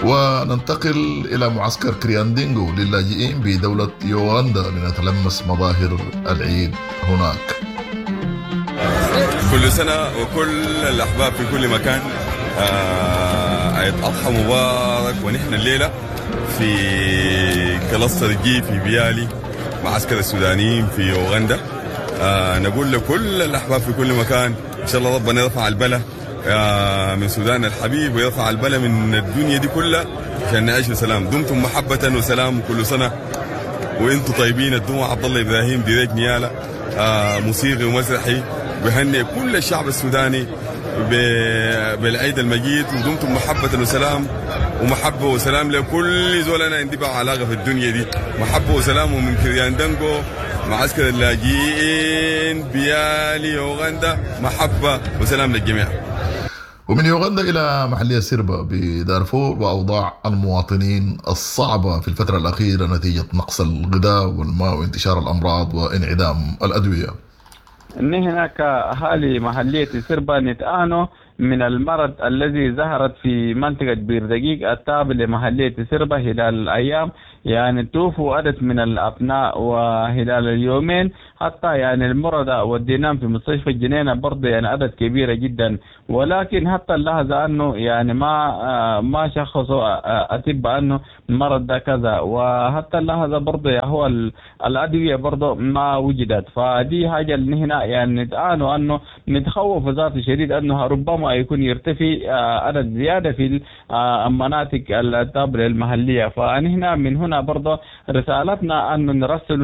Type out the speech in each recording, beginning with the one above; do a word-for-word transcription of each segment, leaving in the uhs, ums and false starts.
وننتقل إلى معسكر كرياندينغو للاجئين بدولة يوغندا لنتلمس مظاهر العيد هناك. كل سنة وكل الأحباب في كل مكان عيد أضحى مبارك. ونحن الليلة في كلاستر جي في بيالي معسكر السودانيين في يوغندا. آه نقول لكل الأحباب في كل مكان إن شاء الله ربنا يرفع البلا آه من سودان الحبيب ويرفع البلا من الدنيا دي كلها عشان نعيش بسلام. دمتم محبة وسلام كل سنة وانتم طيبين. الدموع عبد الله إبراهيم ديريج نيالا آه موسيقي ومسرحي بهنئ كل الشعب السوداني بالعيد المجيد. ودمتم محبة وسلام ومحبة وسلام لكل زولنا عندي بقى علاقة في الدنيا دي. محبة وسلام ومن كرياندينغو معسكر اللاجئين بيالي يوغندا. محبة وسلام للجميع. ومن يوغندا إلى محلية سيربا بدارفور وأوضاع المواطنين الصعبة في الفترة الأخيرة نتيجة نقص الغذاء والماء وانتشار الأمراض وانعدام الأدوية. إن هناك أهالي محلية سيربا نتعانوا من المرض الذي ظهرت في منطقة بير دقيق التابع لمحلية سيربا خلال الأيام. يعني توفوا عدد من الأبناء وخلال اليومين حتى يعني المرضى وديناهم في مستشفى الجنينة برضه يعني عدد كبيرة جدا. ولكن حتى اللحظة أنه يعني ما ما شخصوا أطباء أنه المرض ده كذا. وحتى اللحظة برضه هو الأدوية برضه ما وجدت. فدي حاجة اللي هنا يعني نتعانوا أنه نتخوف ذات شديد أنه ربما يكون يرتفي عدد زيادة في المناطق التابعة المحلية. فهنا من هنا برضه رسالتنا أن نرسل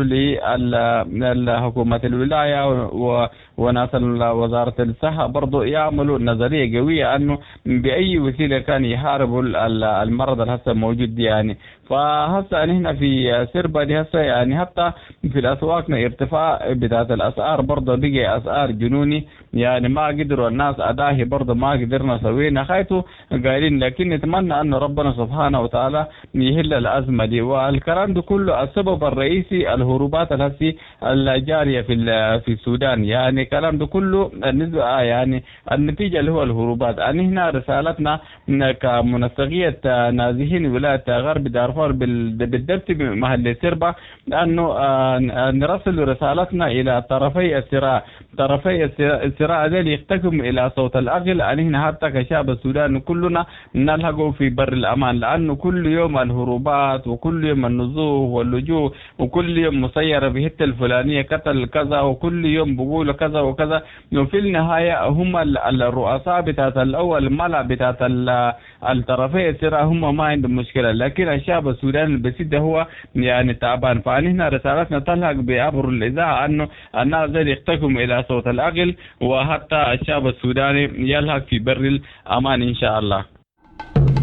لحكومة الولاية وناس وزارة الصحة برضه يعملوا نظرية قوية أنه بأي وسيلة كان يحاربوا المرض الهسه موجود يعني. فهسه هنا في سيربا دي هسه يعني حتى في الأسواق ارتفاع بتاعت الأسعار برضه بقي أسعار جنوني. يعني ما قدروا الناس أداهي برضه ما قدرنا سوينا خايتوا قايلين. لكن نتمنى أن ربنا سبحانه وتعالى يهل الأزمة دي. والكلام ده كله السبب الرئيسي الهروبات الهسي الجارية في في السودان. يعني الكلام ده كله النسبة يعني النتيجة اللي هو الهروبات. أن هنا رسالتنا كمنسقية نازحين ولاية غرب دارفور بالضبط بمحل سيربا أنه نرسل رسالتنا إلى طرفي الصراع. طرفي الصراع ذلك يحتكم إلى صوت العقل. أن هنا حتى كشعب السودان كلنا نلحقوا في بر الأمان. لأنه كل يوم الهروبات وكل يوم النزوح واللجوء وكل يوم مسيرة في حتة الفلانية قتل كذا وكل يوم بقولوا كذا وكذا. وفي النهاية هم الرؤساء بتاعت الأول الملأ بتاعت الطرفي الصراع هم ما عندهم مشكلة. لكن الشعب السوداني البسيط هو يعني تعبان. فهنا رسالتنا تلحق بعبر الإذاعة أنه الناس ذلك يحتكم إلى صوت العقل وحتى الشعب السوداني يلحق في بر الأمان إن شاء الله.